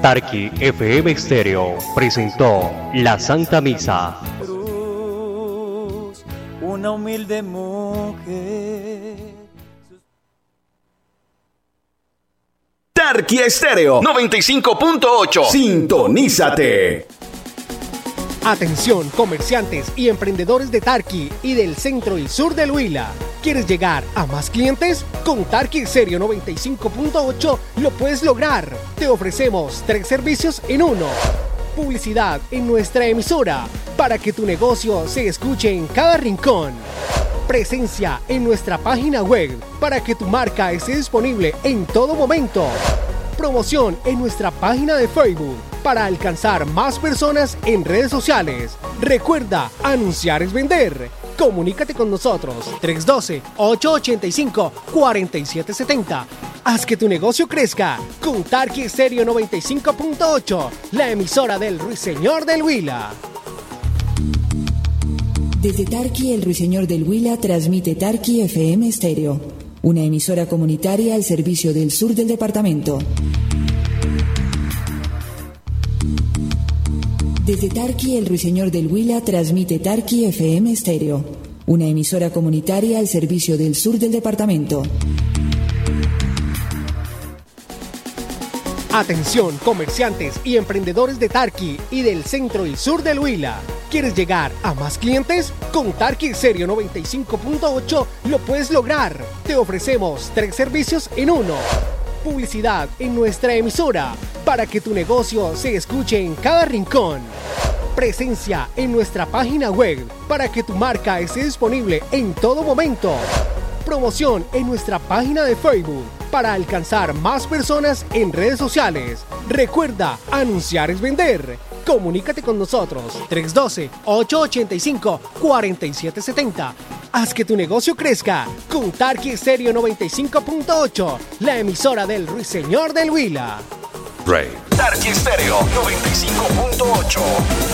Tarqui FM Estéreo presentó La Santa Misa. Cruz, una humilde mujer. Tarqui Estéreo 95.8. Sintonízate. Atención, comerciantes y emprendedores de Tarqui y del centro y sur del Huila. ¿Quieres llegar a más clientes? Con Tarqui Estéreo 95.8 lo puedes lograr. Te ofrecemos 3 servicios en uno. Publicidad en nuestra emisora para que tu negocio se escuche en cada rincón. Presencia en nuestra página web para que tu marca esté disponible en todo momento. Promoción en nuestra página de Facebook para alcanzar más personas en redes sociales. Recuerda, anunciar es vender. Comunícate con nosotros 312-885-4770. Haz que tu negocio crezca con Tarqui Estéreo 95.8, la emisora del Ruiseñor del Huila. Desde Tarqui, el Ruiseñor del Huila transmite Tarqui FM Estéreo, una emisora comunitaria al servicio del sur del departamento. Desde Tarqui, el Ruiseñor del Huila transmite Tarqui FM Estéreo, una emisora comunitaria al servicio del sur del departamento. Atención, comerciantes y emprendedores de Tarqui y del centro y sur del Huila. ¿Quieres llegar a más clientes? Con Tarqui Estéreo 95.8 lo puedes lograr. Te ofrecemos 3 servicios en uno. Publicidad en nuestra emisora para que tu negocio se escuche en cada rincón. Presencia en nuestra página web para que tu marca esté disponible en todo momento. Promoción en nuestra página de Facebook para alcanzar más personas en redes sociales. Recuerda, anunciar es vender. Comunícate con nosotros 312-885-4770. Haz que tu negocio crezca con Tarqui Estéreo 95.8, la emisora del Ruiseñor del Huila. Tarqui Estéreo 95.8.